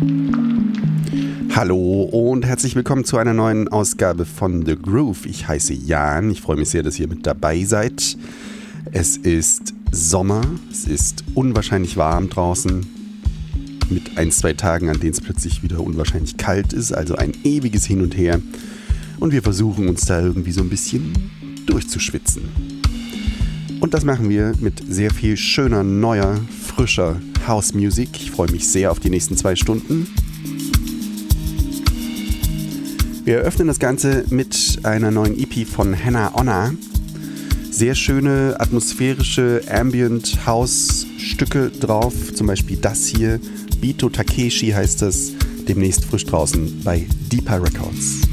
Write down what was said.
Hallo und herzlich willkommen zu einer neuen Ausgabe von The Groove. Ich heiße Jan, ich freue mich sehr, dass ihr mit dabei seid. Es ist Sommer, es ist unwahrscheinlich warm draußen, mit 1-2 Tagen, an denen es plötzlich wieder unwahrscheinlich kalt ist, also ein ewiges Hin und Her. Und wir versuchen uns da irgendwie so ein bisschen durchzuschwitzen. Und das machen wir mit sehr viel schöner, neuer, frischer House-Music. Ich freue mich sehr auf die nächsten 2 Stunden. Wir eröffnen das Ganze mit einer neuen EP von Hannah Onna. Sehr schöne, atmosphärische Ambient-House-Stücke drauf. Zum Beispiel das hier, Bito Takeshi heißt das, demnächst frisch draußen bei Deeper Records.